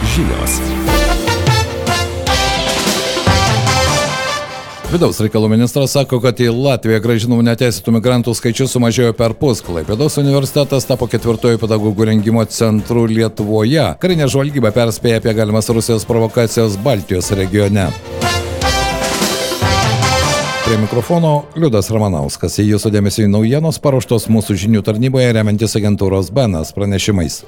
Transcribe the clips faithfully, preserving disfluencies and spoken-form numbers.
Žinios. Vidaus reikalų ministras sako, kad į Latviją grąžinamų neteisėtų migrantų skaičius sumažėjo perpus. Klaipėdos universitetas tapo ketvirtoju pedagogų rengimo centru Lietuvoje. Karinė žvalgyba perspėja apie galimas Rusijos provokacijas Baltijos regione. Prie mikrofono Liudas Ramanauskas. Į jūsų dėmesį naujienos paruoštos mūsų žinių tarnyboje remiantis agentūros B N S pranešimais.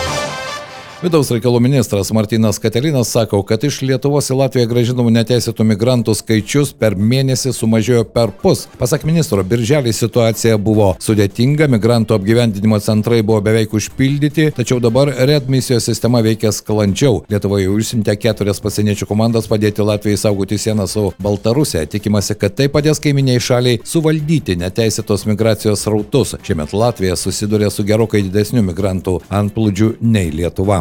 Vidaus reikalų ministras Martynas Katilinas sako, kad iš Lietuvos į Latviją grąžinamų neteisėtų migrantų skaičius per mėnesį sumažėjo perpus. Pasak ministro, birželį situacija buvo sudėtinga, migrantų apgyvendinimo centrai buvo beveik užpildyti, tačiau dabar readmisijos sistema veikia sklandžiau. Lietuvoje užsiuntė keturias pasieniečių komandas padėti Latvijai saugoti sieną su Baltarusija. Tikimasi, kad tai padės kaiminiai šaliai suvaldyti neteisėtos migracijos srautus. Šiemet Latvija susiduria su gerokai didesniu migrantų antplūdžiu nei Lietuva.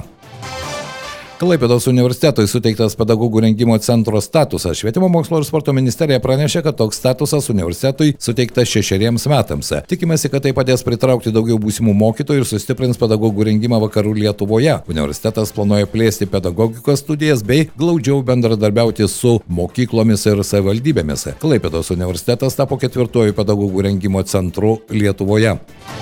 Klaipėdos universitetui suteiktas pedagogų rengimo centro statusas. Švietimo mokslo ir sporto ministerija pranešė, kad toks statusas universitetui suteiktas šešeriems metams. Tikimasi, kad tai padės pritraukti daugiau būsimų mokytojų ir sustiprins pedagogų rengimą vakarų Lietuvoje. Universitetas planuoja plėsti pedagogikos studijas bei glaudžiau bendradarbiauti su mokyklomis ir savivaldybėmis. Klaipėdos universitetas tapo ketvirtuoju pedagogų rengimo centru Lietuvoje.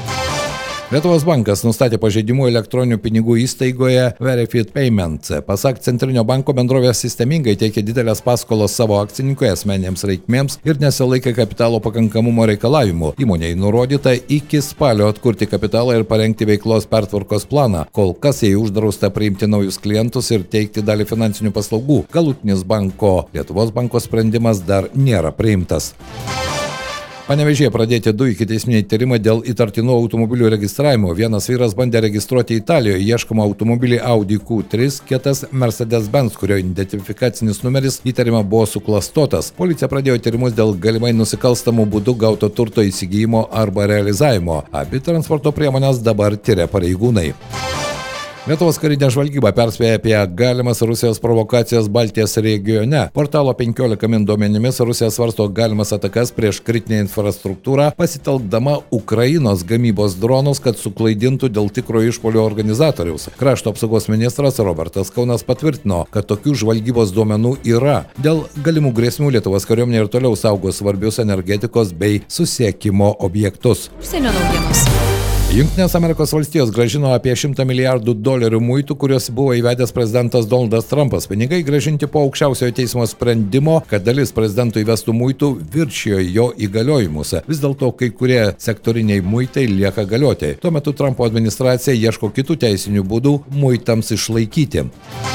Lietuvos bankas nustatė pažeidimų elektroninių pinigų įstaigoje Verified Payments. Pasak Centrinio banko, bendrovė sistemingai teikia didelės paskolas savo akcininkui asmeninėms reikmėms ir nesilaikė kapitalo pakankamumo reikalavimų. Įmonei nurodyta iki spalio atkurti kapitalą ir parengti veiklos pertvarkos planą. Kol kas jai uždrausta priimti naujus klientus ir teikti dalį finansinių paslaugų. Galutinis banko Lietuvos banko sprendimas dar nėra priimtas. Panevėžyje pradėti du ikiteisminiai tyrimai dėl įtartinų automobilių registravimo. Vienas vyras bandė registruoti Italijoje ieškomą automobilį Audi Q trys, kitas Mercedes-Benz, kurio identifikacinis numeris įtarima buvo suklastotas. Policija pradėjo tyrimus dėl galimai nusikalstamų būdų gauto turto įsigijimo arba realizavimo. Abi transporto priemonės dabar tyria pareigūnai. Lietuvos karinė žvalgyba perspėja apie galimas Rusijos provokacijas Baltijos regione. Portalo penkiolika min duomenimis Rusija svarsto galimas atakas prieš kritinę infrastruktūrą, pasitelkdama Ukrainos gamybos dronus, kad suklaidintų dėl tikro išpuolio organizatoriaus. Krašto apsaugos ministras Robertas Kaunas patvirtino, kad tokių žvalgybos duomenų yra. Dėl galimų grėsmių Lietuvos kariuomenė ir toliau saugo svarbius energetikos bei susisiekimo objektus. Užsienio naujienos. Jungtinės Amerikos valstijos grąžino apie šimtą milijardų dolerių muitų, kuriuos buvo įvedęs prezidentas Donaldas Trumpas. Pinigai grąžinti po aukščiausiojo teismo sprendimo, kad dalis prezidentų įvestų muitų viršijo jo įgaliojimus. Vis dėlto kai kurie sektoriniai muitai lieka galioti. Tuo metu Trumpo administracija ieško kitų teisinių būdų muitams išlaikyti.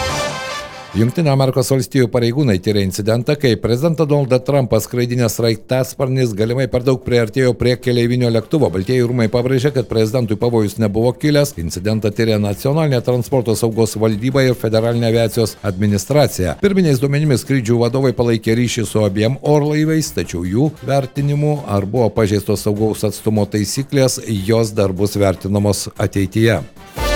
Jungtinių Amerikos valstijų pareigūnai tyria incidentą, kai prezidentą Donaldą Trumpą skraidinęs sraigtasparnis galimai per daug priartėjo prie keleivinio lėktuvo. Baltieji rūmai pabrėžė, kad prezidentui pavojus nebuvo kilęs. Incidentą tyria Nacionalinė transporto saugos valdyba ir Federalinė aviacijos administracija. Pirminiais duomenimis skrydžių vadovai palaikė ryšį su abiem orlaiviais, tačiau jų vertinimu, ar buvo pažeistos saugaus atstumo taisyklės, jos dar bus vertinamos ateityje.